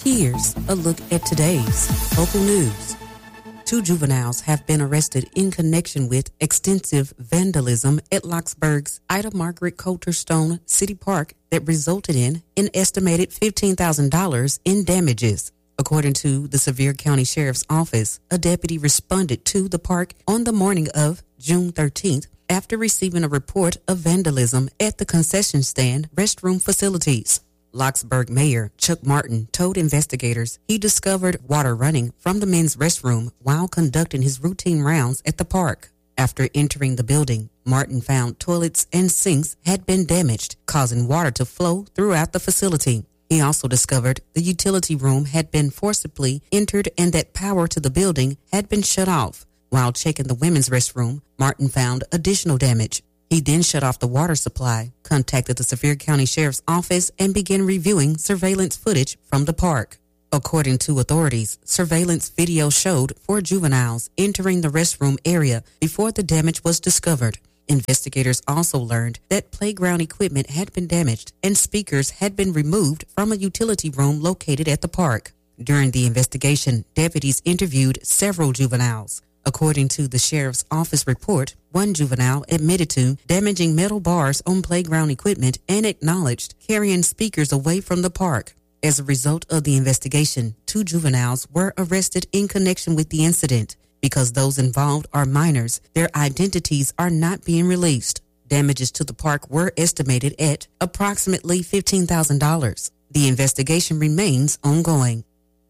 Here's a look at today's local news. 2 juveniles have been arrested in connection with extensive vandalism at Locksburg's Ida Margaret Coulter Stone City Park that resulted in an estimated $15,000 in damages. According to the Sevier County Sheriff's Office, a deputy responded to the park on the morning of June 13th after receiving a report of vandalism at the concession stand restroom facilities. Locksburg Mayor Chuck Martin told investigators he discovered water running from the men's restroom while conducting his routine rounds at the park. After entering the building, Martin found toilets and sinks had been damaged, causing water to flow throughout the facility. He also discovered the utility room had been forcibly entered and that power to the building had been shut off. While checking the women's restroom, Martin found additional damage. He then shut off the water supply, contacted the Sevier County Sheriff's Office, and began reviewing surveillance footage from the park. According to authorities, surveillance video showed 4 juveniles entering the restroom area before the damage was discovered. Investigators also learned that playground equipment had been damaged and speakers had been removed from a utility room located at the park. During the investigation, deputies interviewed several juveniles. According to the Sheriff's Office report, 1 juvenile admitted to damaging metal bars on playground equipment and acknowledged carrying speakers away from the park. As a result of the investigation, 2 juveniles were arrested in connection with the incident. Because those involved are minors, their identities are not being released. Damages to the park were estimated at approximately $15,000. The investigation remains ongoing.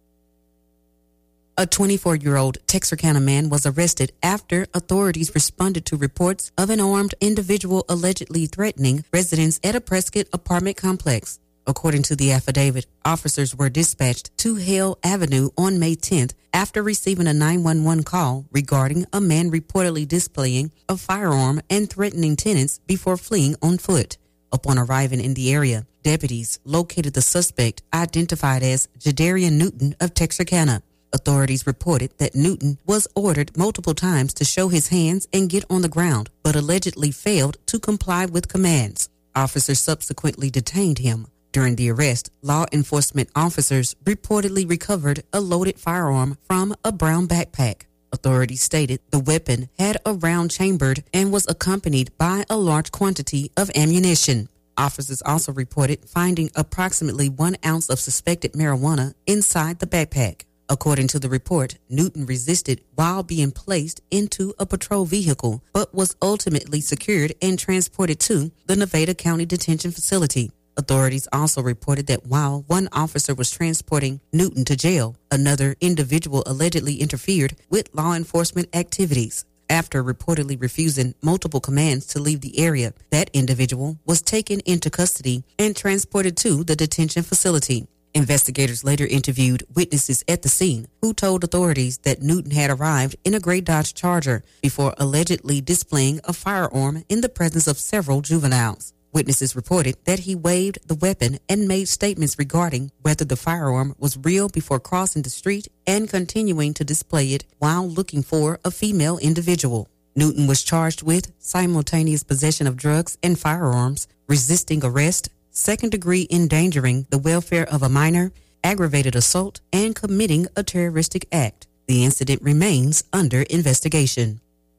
A 24-year-old Texarkana man was arrested after authorities responded to reports of an armed individual allegedly threatening residents at a Prescott apartment complex. According to the affidavit, officers were dispatched to Hale Avenue on May 10th after receiving a 911 call regarding a man reportedly displaying a firearm and threatening tenants before fleeing on foot. Upon arriving in the area, deputies located the suspect, identified as Jadarian Newton of Texarkana. Authorities reported that Newton was ordered multiple times to show his hands and get on the ground, but allegedly failed to comply with commands. Officers subsequently detained him. During the arrest, law enforcement officers reportedly recovered a loaded firearm from a brown backpack. Authorities stated the weapon had a round chambered and was accompanied by a large quantity of ammunition. Officers also reported finding approximately 1 ounce of suspected marijuana inside the backpack. According to the report, Newton resisted while being placed into a patrol vehicle, but was ultimately secured and transported to the Nevada County Detention Facility. Authorities also reported that while one officer was transporting Newton to jail, another individual allegedly interfered with law enforcement activities. After reportedly refusing multiple commands to leave the area, that individual was taken into custody and transported to the detention facility. Investigators later interviewed witnesses at the scene who told authorities that Newton had arrived in a gray Dodge Charger before allegedly displaying a firearm in the presence of several juveniles. Witnesses reported that he waved the weapon and made statements regarding whether the firearm was real before crossing the street and continuing to display it while looking for a female individual. Newton was charged with simultaneous possession of drugs and firearms, resisting arrest, second-degree endangering the welfare of a minor, aggravated assault, and committing a terroristic act. The incident remains under investigation.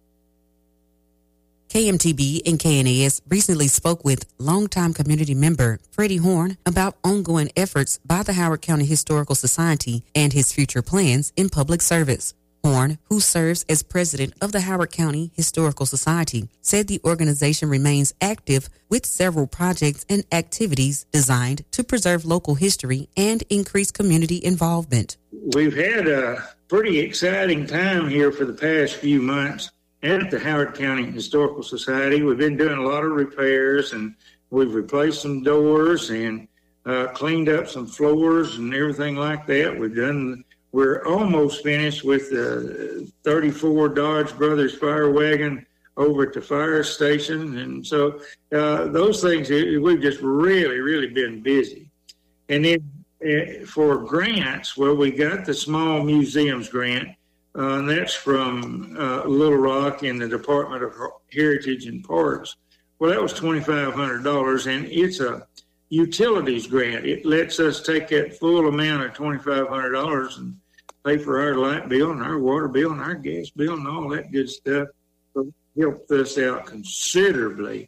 KMTB and KNAS recently spoke with longtime community member Freddie Horn about ongoing efforts by the Howard County Historical Society and his future plans in public service. Horn, who serves as president of the Howard County Historical Society, said the organization remains active with several projects and activities designed to preserve local history and increase community involvement. We've had a pretty exciting time here for the past few months at the Howard County Historical Society. We've been doing a lot of repairs, and we've replaced some doors and cleaned up some floors and everything like that. We're almost finished with the 34 Dodge Brothers fire wagon over at the fire station. And so those things, we've just really, really been busy. And then for grants, well, we got the Small Museums grant, and that's from Little Rock in the Department of Heritage and Parks. Well, that was $2,500, and it's a utilities grant. It lets us take that full amount of $2,500 and pay for our light bill and our water bill and our gas bill and all that good stuff. So it helped us out considerably.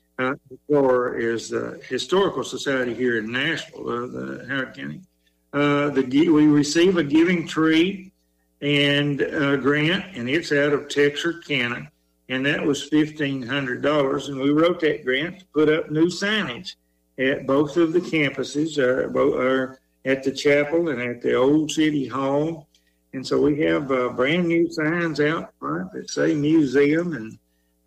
Or is the Historical Society here in Nashville, the Howard County. We receive a giving tree and a grant, and it's out of Texarkana, and that was $1,500. And we wrote that grant to put up new signage at both of the campuses, at the chapel and at the old city hall. And so we have brand new signs out front that say museum and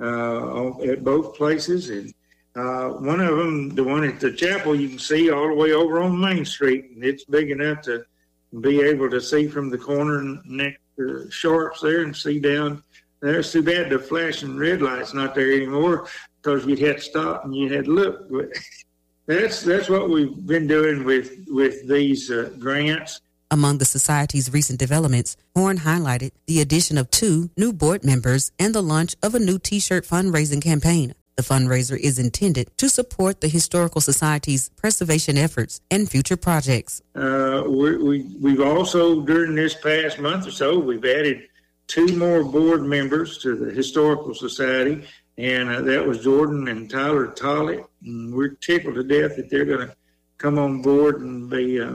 at both places. And one of them, the one at the chapel, you can see all the way over on Main Street. And it's big enough to be able to see from the corner next to Sharps there and see down there. It's too bad the flashing red light's not there anymore because you'd have to stop and you had to look. But that's what we've been doing with these grants. Among the Society's recent developments, Horn highlighted the addition of 2 new board members and the launch of a new T-shirt fundraising campaign. The fundraiser is intended to support the Historical Society's preservation efforts and future projects. We've also, during this past month or so, we've added 2 more board members to the Historical Society, and that was Jordan and Tyler Tollett. And we're tickled to death that they're going to come on board and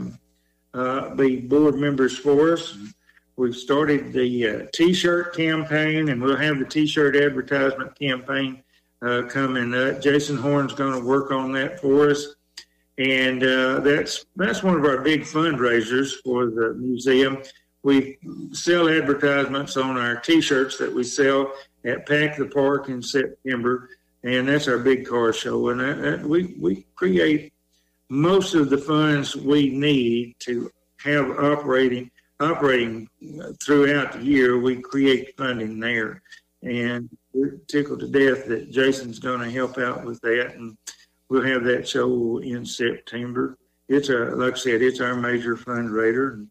be board members for us. We've started the T-shirt campaign, and we'll have the T-shirt advertisement campaign coming up. Jason Horn's going to work on that for us, and that's one of our big fundraisers for the museum. We sell advertisements on our T-shirts that we sell at Pack the Park in September, and that's our big car show. And we create most of the funds we need to have operating throughout the year. We create funding there, and we're tickled to death that Jason's going to help out with that, and we'll have that show in September. It's like I said, it's our major fundraiser,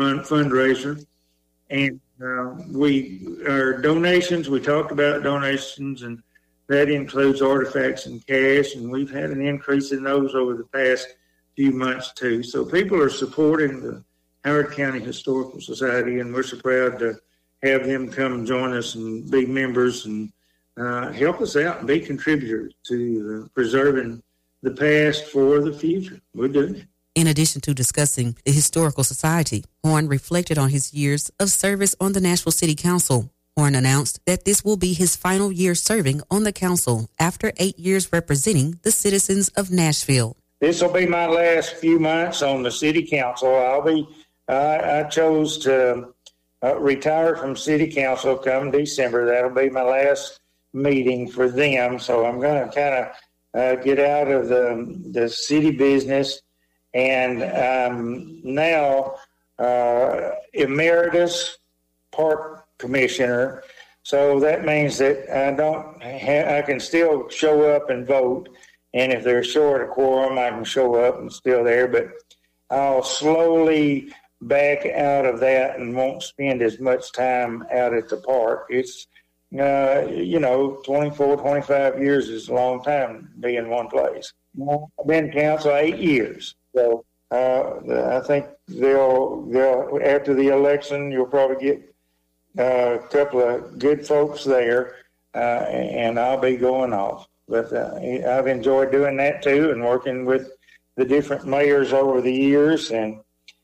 and our donations. We talked about donations, and that includes artifacts and cash, and we've had an increase in those over the past few months too. So people are supporting the Howard County Historical Society, and we're so proud to have them come join us and be members and help us out and be contributors to preserving the past for the future. We're doing it. In addition to discussing the Historical Society, Horn reflected on his years of service on the Nashville City Council. Horn announced that this will be his final year serving on the council after 8 years representing the citizens of Nashville. This will be my last few months on the city council. I chose to retire from city council come December. That'll be my last meeting for them. So I'm going to kind of get out of the city business, and now emeritus park commissioner. So that means that I can still show up and vote. And if they're short a quorum, I can show up and still there. But I'll slowly back out of that and won't spend as much time out at the park. It's, 24, 25 years is a long time to be in one place. I've been council 8 years. So I think they'll after the election, you'll probably get a couple of good folks there, and I'll be going off. But I've enjoyed doing that too, and working with the different mayors over the years, and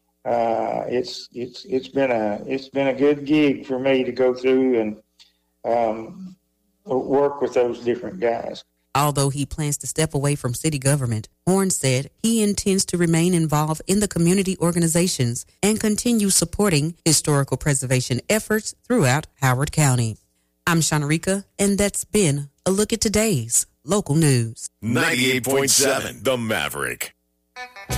it's been a good gig for me to go through and work with those different guys. Although he plans to step away from city government, Horn said he intends to remain involved in the community organizations and continue supporting historical preservation efforts throughout Howard County. I'm Shanarika, and that's been a look at today's local news. 98.7 The Maverick.